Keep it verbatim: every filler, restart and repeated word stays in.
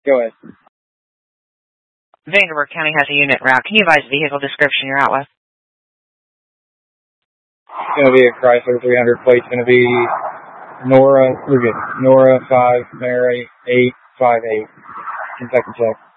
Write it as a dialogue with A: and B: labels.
A: Go ahead.
B: Vanderburgh County has a unit route. Can you advise the vehicle description you're out with?
A: It's going to be a Chrysler three hundred plate. It's going to be Nora, we're good. Nora five, Mary eight five eight. Kentucky Tech.